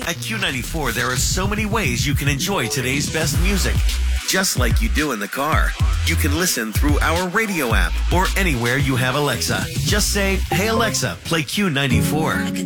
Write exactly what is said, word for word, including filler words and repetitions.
At Q ninety-four, there are so many ways you can enjoy today's best music. Just like you do in the car. You can listen through our radio app or anywhere you have Alexa. Just say, "Hey Alexa, play Q ninety-four."